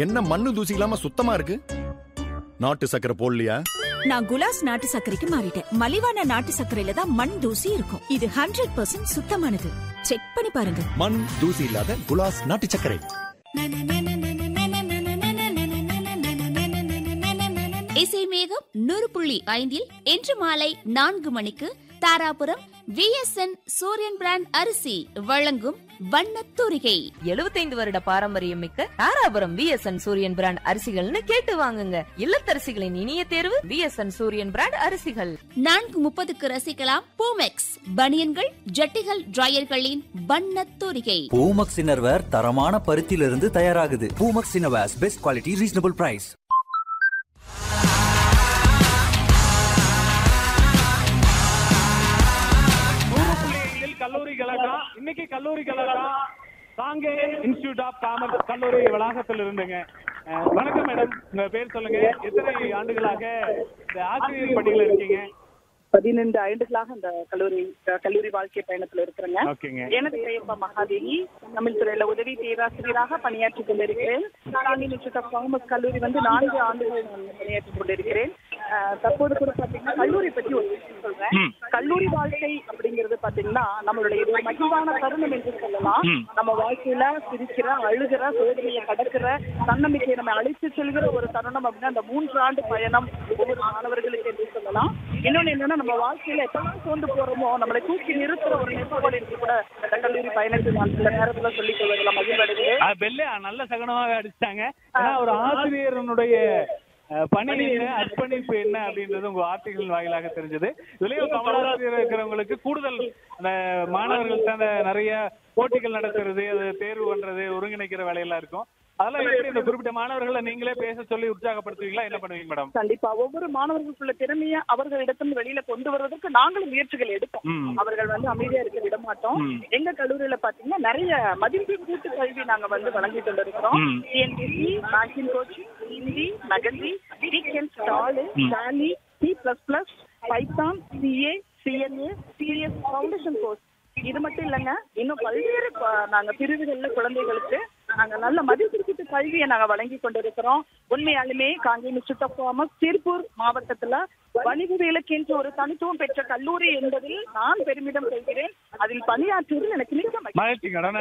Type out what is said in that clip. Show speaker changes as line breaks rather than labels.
என்ன மண்ணு தூசி இல்லாம சுத்தமா இருக்கு? நாட்டு சக்கரை போடலையா?
நான் குலாஸ் நாட்டு சர்க்கரைக்கு மாறிட்டேன். மலிவான நாட்டு சர்க்கரையில தான் மண் தூசி இருக்கும். இது 100% சுத்தமானது. செக் பண்ணி பாருங்க.
மண் தூசி இல்லாத குலாஸ் நாட்டு சர்க்கரை.
இசை மேகம் 100.5 இன்று மாலை 4 மணிக்கு தாராபுரம் VSN சூரியன் பிராண்ட் அரிசி வழங்கும் வண்ணத்தூரிகை.
75 வருட பாரம்பரியம் மிக்க தாராபுரம் VSN சூரியன் பிராண்ட் அரிசிகள்னு கேட்டு வாங்குங்க. இல்லத்தரசிகளின் இனிய தேர்வு VSN சூரியன் பிராண்ட் அரிசிகள்.
4:30க்கு ரசிக்கலாம் பூமெக்ஸ் பனியன்கள் ஜட்டிகள் டிரையர்களின் வண்ணத்தூரிகை.
பூமெக்ஸ் இன்னர்வேர் தரமான பருத்தியிலிருந்து தயாராகுது. Boomex innerwears best quality reasonable price.
கல்லூரி கழகம் இன்னைக்கு கல்லூரி கழகம் சாங்கே இன்ஸ்டிடியூட் ஆஃப் காமர்ஸ் கல்லூரி வளாகத்தில் இருந்துங்க. வணக்கம் மேடம், உங்க பேர் சொல்லுங்க. எத்தனை ஆண்டுகளாக இந்த ஆசிரியர் பணியில் இருக்கீங்க?
15 ஆண்டுகளாக இந்த கல்லூரி வாழ்க்கை பயணத்துல இருக்கிறேங்க. எனது பெயர் மகாதேவி. தமிழ் துறையில உதவி பேராசிரியராக பணியாற்றி கொண்டிருக்கிறேன். இன்ஸ்டிடியூட் ஆஃப் காமர்ஸ் கல்லூரி 4 ஆண்டுகள் பணியாற்றி கொண்டிருக்கிறேன். தற்போது கூட பாத்தீங்கன்னா கல்லூரி பற்றி ஒரு விஷயம் சொல்றேன். கல்லூரி வாழ்க்கை அப்படிங்கிறது பாத்தீங்கன்னா நம்மளுடைய ஒரு மகிழ்வான தருணம் என்று சொல்லலாம். நம்ம வாழ்க்கையில சிரிக்கிற, அழுகிற, சோதனையை கடக்கிற, தன்னம்பிக்கையை நம்ம அழைத்து செல்கிற ஒரு தருணம் அப்படின்னா அந்த 3 ஆண்டு பயணம் ஒவ்வொரு மாணவர்களுக்கு என்று சொல்லலாம். இன்னொன்னு என்னன்னா, நம்ம வாழ்க்கையில எப்பதான் சோர்ந்து போறோமோ நம்மளை தூக்கி நிறுத்துற ஒரு நெருக்கோடு இருக்கு கூட கல்லூரி பயணத்தில் சில நேரத்துல சொல்லிக் கொள்வதில் மகிழ்வடைகிறது.
நல்ல சகனமாக அடிச்சிட்டாங்க. ஏன்னா ஒரு ஆசிரியருடைய பணி என்ன, அர்ப்பணிப்பு என்ன அப்படின்றது உங்க வார்த்தைகளின் வாயிலாக தெரிஞ்சது. இதுலயும் தமிழாசிரியர் இருக்கிறவங்களுக்கு கூடுதல் அந்த மாணவர்கள் அந்த நிறைய போட்டிகள் நடத்துறது, அது தேர்வு பண்றது, ஒருங்கிணைக்கிற வேலையெல்லாம் இருக்கும். அதெல்லாம் எப்படி இந்த குறிப்பிட்ட மாணவர்களை நீங்களே பேச சொல்லி உற்சாகப்படுத்துவீங்களா? என்ன பண்ணுவீங்க மேடம்?
கண்டிப்பா ஒவ்வொரு மாணவர்களுக்குள்ள திறமையை அவர்களிடத்தில் வெளியில கொண்டு வருவதற்கு நாங்களும் முயற்சிகள் எடுப்போம். அவர்கள் அமைதியா இருக்க விட மாட்டோம். எங்க கல்லூரியில பாத்தீங்கன்னா நிறைய மதிப்பு கூட்டு கல்வி நாங்க வழங்கி கொண்டிருக்கிறோம். TNPSC, banking coaching, Hindi, mehndi, weekend stall, tally, C++, Python, CA, CNA, CS foundation course. இது மட்டும் இல்லைங்க, இன்னும் பல்வேறு நாங்க பிரிவுகள்ல குழந்தைகளுக்கு நாங்க நல்ல மதிப்பிற்கு கல்வியை நாங்க வழங்கி கொண்டிருக்கிறோம். உண்மையாலுமே Kangeyam institute of commerce Tiruppur மாவட்டத்துல வணிகவியலுக்கென்று ஒரு தனித்துவம் பெற்ற கல்லூரி என்பதில் நான் பெருமிதம் கொள்கிறேன். அதில் பணியாற்றுவது எனக்கு மிக மகிழ்ச்சி.